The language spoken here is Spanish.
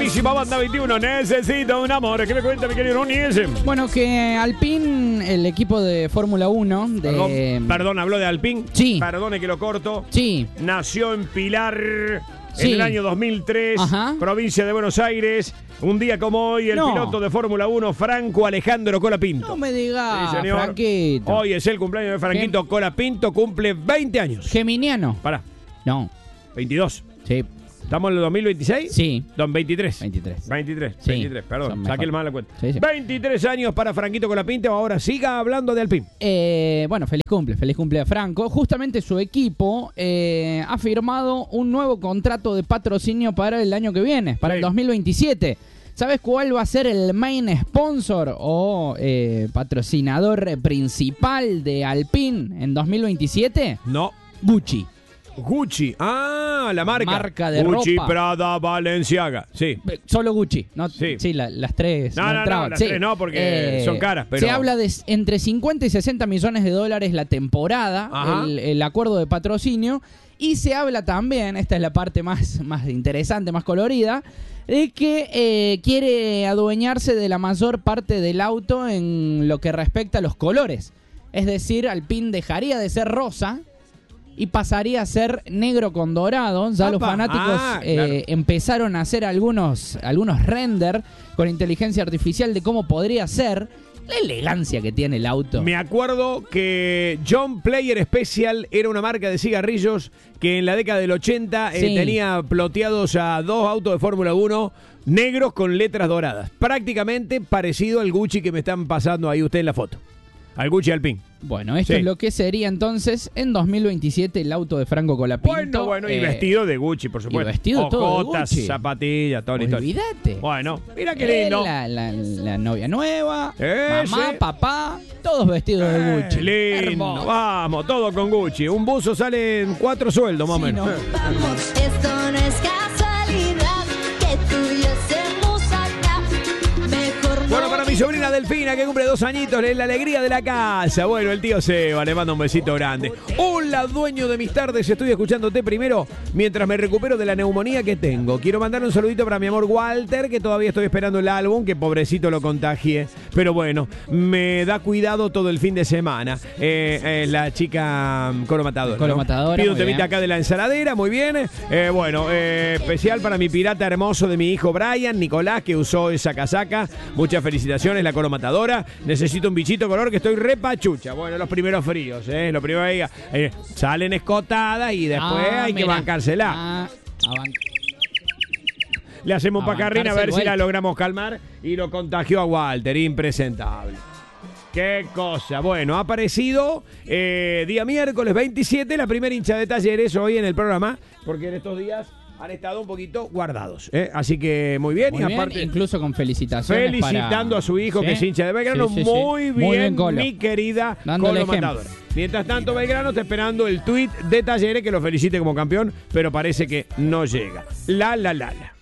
buenísima banda 21. Necesito un amor. ¿Qué me cuenta, mi querido Núñez? Bueno, que Alpine, el equipo de Fórmula 1 de... Perdón, habló de Alpine. Sí. Perdone que lo corto. Sí. Nació en Pilar Sí. en el año 2003, Ajá. provincia de Buenos Aires. Un día como hoy, el piloto de Fórmula 1, Franco Alejandro Colapinto. No me digas, Sí, señor. Franquito. Hoy es el cumpleaños de Franquito Colapinto, cumple 20 años. Geminiano. Pará, No. 22. Sí. ¿Estamos en el 2026? Sí. 23. 23. 23, Sí, 23, perdón, son saqué mejor. el mal la cuenta. Sí, sí. 23 años para Franquito Colapinto, ahora siga hablando de Alpine. Bueno, feliz cumple a Franco. Justamente su equipo ha firmado un nuevo contrato de patrocinio para el año que viene, para el 2027. ¿Sabes cuál va a ser el main sponsor o patrocinador principal de Alpine en 2027? No. Gucci. Gucci, la marca. Marca de Gucci, ropa. Prada, Balenciaga, sí. Solo Gucci, ¿no? Sí. Sí, las tres. No, entraban. las tres no, porque son caras, pero... Se habla de entre 50 y 60 millones de dólares la temporada, el acuerdo de patrocinio, y se habla también, esta es la parte más interesante, más colorida, de que quiere adueñarse de la mayor parte del auto en lo que respecta a los colores. Es decir, Alpine dejaría de ser rosa y pasaría a ser negro con dorado. Ya los fanáticos claro. empezaron a hacer algunos render con inteligencia artificial de cómo podría ser. La elegancia que tiene el auto. Me acuerdo que John Player Special era una marca de cigarrillos que en la década del 80 tenía ploteados a 2 autos de Fórmula 1 negros con letras doradas. Prácticamente parecido al Gucci que me están pasando ahí usted en la foto. Al Gucci Alpine. Bueno, esto es lo que sería entonces en 2027 el auto de Franco Colapinto. Bueno, y vestido de Gucci, por supuesto. Y vestido todo de Ojotas, Gucci. zapatillas, todo listo. Olvídate. Bueno, mira qué lindo. La novia nueva, Ese. mamá, papá, todos vestidos de Gucci. Lindo, Hermoso. vamos, todo con Gucci. Un buzo sale en 4 sueldos, más o menos. no. Vamos, esto no es casualidad que tú y yo hacemos acá. Mejor no. Bueno, para mi sobrina Delfina, que cumple 2 añitos, es la alegría de la casa. Bueno, el tío Seba, le manda un besito grande. Hola, dueño de mis tardes, estoy escuchándote primero mientras me recupero de la neumonía que tengo. Quiero mandar un saludito para mi amor Walter, que todavía estoy esperando el álbum, que pobrecito lo contagie. Pero bueno, me da cuidado todo el fin de semana. La chica Colo Matadora. Colo Matadora, Pido un muy temita bien. acá de la ensaladera, muy bien. Especial para mi pirata hermoso de mi hijo Brian, Nicolás, que usó esa casaca. Muchas felicitaciones, la Colo Matadora. Necesito un bichito color que estoy repachucha. Bueno, los primeros fríos, los primeros salen escotadas y después hay que mira. bancársela. Le hacemos A pacarrina a bancarse ver el si la vuelto. logramos calmar. Y lo contagió a Walter, impresentable. Qué cosa. Bueno, ha aparecido día miércoles 27 la primera hincha de Talleres hoy en el programa, porque en estos días han estado un poquito guardados. Así que muy bien. Muy y bien, aparte, incluso con felicitaciones felicitando para... a su hijo, ¿Sí? que es hincha de Belgrano. Sí, sí, sí. Muy bien, Colo. mi querida Dándole Colo ejemplo. Matadora. Mientras tanto, Belgrano está esperando el tuit de Talleres que lo felicite como campeón, pero parece que no llega. La.